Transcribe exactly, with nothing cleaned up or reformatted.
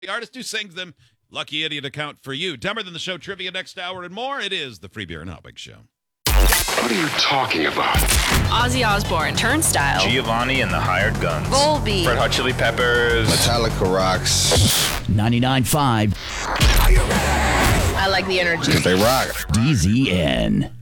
The artist who sings them. Lucky Idiot account for you. Dumber Than the Show trivia next hour and more. It is the Free Beer and Hot Wings Show. What are you talking about? Ozzy Osbourne, Turnstile, Giovanni and the Hired Guns, Volbeat, Red Hot Chili Peppers, Metallica rocks. ninety-nine point five. I like the energy. Because they rock. D Z N.